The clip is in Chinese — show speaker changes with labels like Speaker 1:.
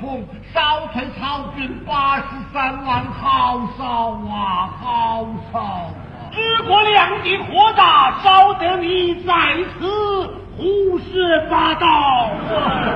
Speaker 1: 从，少退曹军83万，好少啊，好少啊！
Speaker 2: 如果两地扩大，少得你在此胡说八道。